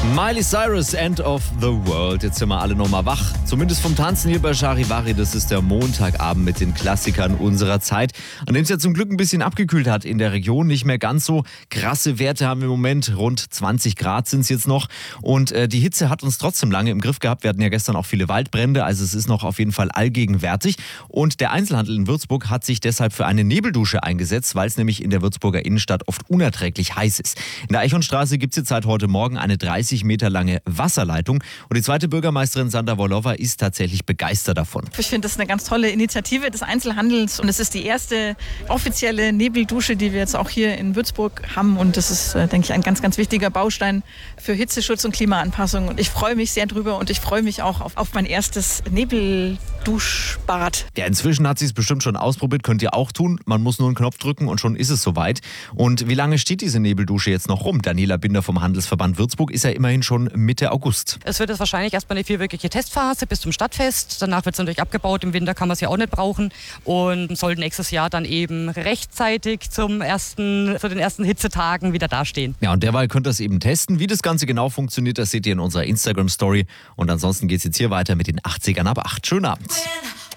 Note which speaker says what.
Speaker 1: Miley Cyrus, End of the World. Jetzt sind wir alle nochmal wach. Zumindest vom Tanzen hier bei Charivari. Das ist der Montagabend mit den Klassikern unserer Zeit. An dem es ja zum Glück ein bisschen abgekühlt hat in der Region. Nicht mehr ganz so krasse Werte haben wir im Moment. Rund 20 Grad sind es jetzt noch. Und die Hitze hat uns trotzdem lange im Griff gehabt. Wir hatten ja gestern auch viele Waldbrände. Also es ist noch auf jeden Fall allgegenwärtig. Und der Einzelhandel in Würzburg hat sich deshalb für eine Nebeldusche eingesetzt, weil es nämlich in der Würzburger Innenstadt oft unerträglich heiß ist. In der Eichhornstraße gibt es jetzt seit heute Morgen eine 30 Meter lange Wasserleitung. Und die zweite Bürgermeisterin Sandra Wollowa ist tatsächlich begeistert davon.
Speaker 2: Ich finde das eine ganz tolle Initiative des Einzelhandels und es ist die erste offizielle Nebeldusche, die wir jetzt auch hier in Würzburg haben und das ist, denke ich, ein ganz, ganz wichtiger Baustein für Hitzeschutz und Klimaanpassung und ich freue mich sehr drüber und ich freue mich auch auf mein erstes Nebelduschbad.
Speaker 1: Ja, inzwischen hat sie es bestimmt schon ausprobiert, könnt ihr auch tun. Man muss nur einen Knopf drücken und schon ist es soweit. Und wie lange steht diese Nebeldusche jetzt noch rum? Daniela Binder vom Handelsverband Würzburg ist ja immerhin schon Mitte August.
Speaker 3: Es wird jetzt wahrscheinlich erstmal eine vierwöchige Testphase bis zum Stadtfest. Danach wird es natürlich abgebaut. Im Winter kann man es ja auch nicht brauchen. Und soll nächstes Jahr dann eben rechtzeitig zu den ersten Hitzetagen wieder dastehen.
Speaker 1: Ja, und derweil könnt ihr es eben testen. Wie das Ganze genau funktioniert, das seht ihr in unserer Instagram-Story. Und ansonsten geht es jetzt hier weiter mit den 80ern ab 8. Schönen Abend.